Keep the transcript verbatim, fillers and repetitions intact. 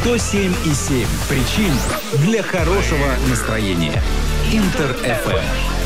сто семь и семь причин для хорошего настроения. Интер эф эм.